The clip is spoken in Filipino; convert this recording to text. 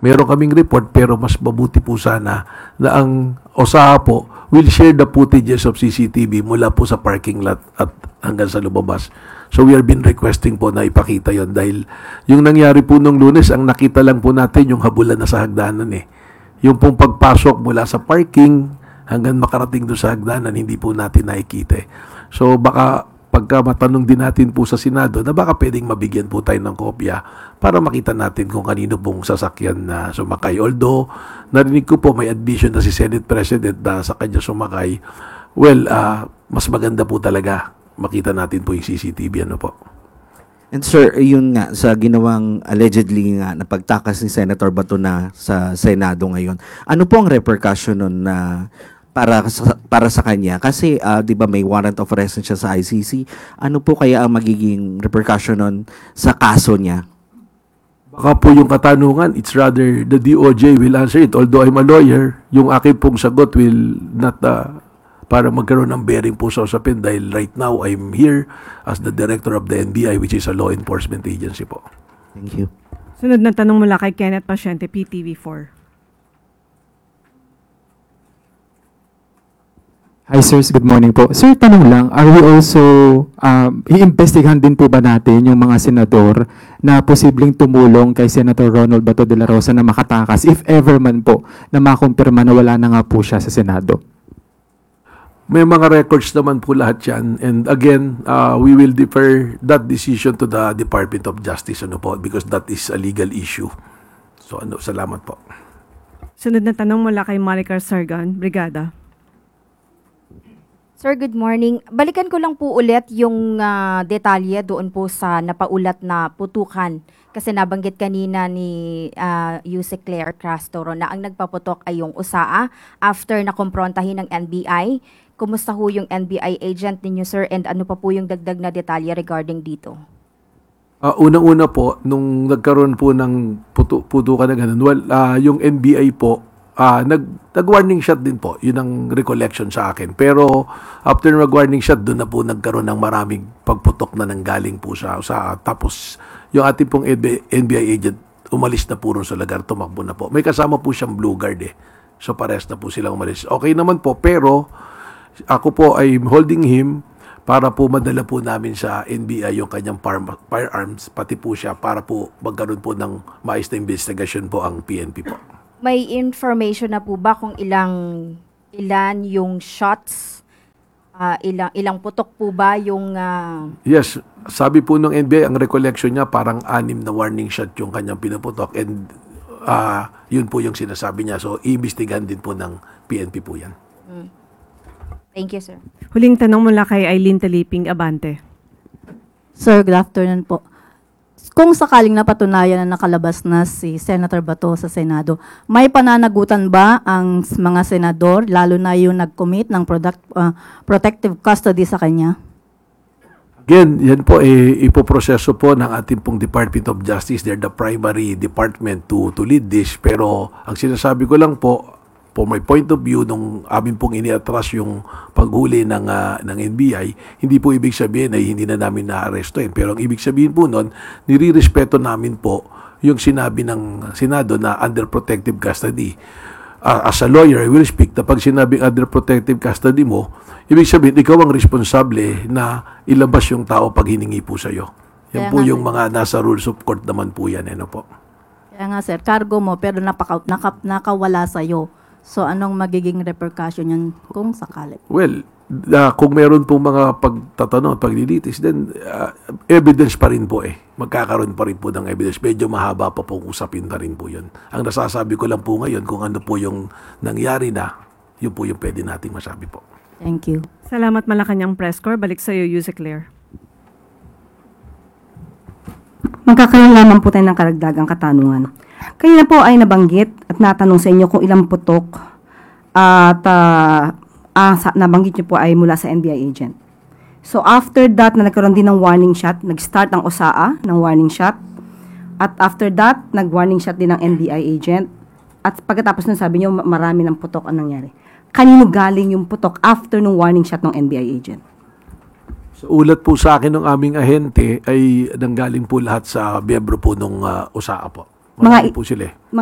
Meron kaming report pero mas mabuti po sana na ang OSAA po will share the footages of CCTV mula po sa parking lot at hanggang sa lumabas. So we have been requesting po na ipakita yon dahil yung nangyari po nung Lunes, ang nakita lang po natin yung habulan na sa hagdanan eh. Yung pong pagpasok mula sa parking hanggang makarating doon sa hagdanan, hindi po natin nakikita eh. So baka pagka matanong din natin po sa Senado na baka pwedeng mabigyan po tayo ng kopya para makita natin kung kanino pong sasakyan na sumakay. Although, narinig ko po may admission na si Senate President na sa kanya sumakay. Well, mas maganda po talaga makita natin po yung CCTV. Ano po? And sir, yun nga, sa ginawang allegedly nga na pagtakas ni Senator Bato na sa Senado ngayon, ano po ang repercussion nun na para sa kanya? Kasi, di ba may warrant of arrest siya sa ICC. Ano po kaya ang magiging repercussion nun sa kaso niya? Baka po yung katanungan, it's rather the DOJ will answer it. Although I'm a lawyer, yung akin pong sagot will not para magkaroon ng bearing po sa usapin dahil right now I'm here as the director of the NBI, which is a law enforcement agency po. Thank you. Sunod na tanong mula kay Kenneth Pasyente, PTV4. Hi sirs, good morning po. Sir, tanong lang, are we also, iimbestigahan din po ba natin yung mga senador na posibleng tumulong kay Senator Ronald Bato de la Rosa na makatakas, if ever man po, na makumpirma na wala na nga po siya sa Senado? May mga records naman po lahat yan. And again, we will defer that decision to the Department of Justice ano po, because that is a legal issue. So salamat po. Sunod na tanong mula kay Maricar Sargan, Brigada. Sir, good morning. Balikan ko lang po ulit yung detalye doon po sa napaulat na putukan. Kasi nabanggit kanina ni Yuse Claire Castro na ang nagpaputok ay yung USAA after na kumprontahin ng NBI. Kumusta ho yung NBI agent ninyo, sir? And ano pa po yung dagdag na detalye regarding dito? Unang-una po, nung nagkaroon po ng putukan na ganun, yung NBI po, nag-warning shot din po. Yun ang recollection sa akin. Pero after mag-warning shot, doon na po nagkaroon ng maraming pagputok na nanggaling po sa tapos yung ating pong NBI agent umalis na po rin sa lugar, tumakbo na po. May kasama po siyang Blue Guard eh. So pares na po silang umalis. Okay naman po, pero ako po ay holding him para po madala po namin sa NBI yung kanyang firearms, pati po siya para po magkaroon po ng maayos na investigasyon po ang PNP po. May information na po ba kung ilan yung shots? Ilang putok po ba yung... Yes, sabi po ng NBI, ang recollection niya parang 6 na warning shot yung kanyang pinaputok and yun po yung sinasabi niya. So, iimbestigahan din po ng PNP po yan. Thank you, sir. Huling tanong mula kay Eileen Taliping, Abante. Sir, good afternoon po. Kung sakaling napatunayan na nakalabas na si Senator Bato sa Senado, may pananagutan ba ang mga senador, lalo na yung nag-commit ng protective custody sa kanya? Again, yan po ipoproseso po ng ating pong Department of Justice. They're the primary department to lead this. Pero ang sinasabi ko lang po, from my point of view, nung amin pong iniatras yung paghuli ng NBI, hindi po ibig sabihin ay hindi na namin na-arrestoin. Pero ang ibig sabihin po nun, nirirespeto namin po yung sinabi ng Senado na under protective custody. As a lawyer, I will speak na pag sinabing under protective custody mo, ibig sabihin, ikaw ang responsable na ilabas yung tao pag hiningi po sa'yo. Yan po yung mga nasa rules of court naman po yan. Ano po? Kaya nga sir, cargo mo pero nakawala sa'yo. So, anong magiging repercussion yan kung sakali? Well, kung meron pong mga pagtatanong, paglilitis, then evidence pa rin po eh. Magkakaroon pa rin po ng evidence. Medyo mahaba pa po usapin na rin po yun. Ang nasasabi ko lang po ngayon, kung ano po yung nangyari na, yun po yung pwede nating masabi po. Thank you. Salamat Malacanang Press Corps. Balik sa iyo, Yuse Claire. Magkakaroon lamang po tayo ng karagdagang katanungan. Kanina po ay nabanggit at natanong sa inyo kung ilang putok at nabanggit niyo po ay mula sa NBI agent. So after that na nagkaroon din ng warning shot, nag-start ang OSAA ng warning shot at after that nag-warning shot din ng NBI agent at pagkatapos nun sabi niyo marami ng putok ang nangyari. Kanino galing yung putok after ng warning shot ng NBI agent? So, ulat po sa akin ng aming ahente ay nanggaling po lahat sa miyembro po ng OSAA po. Marami po sila eh.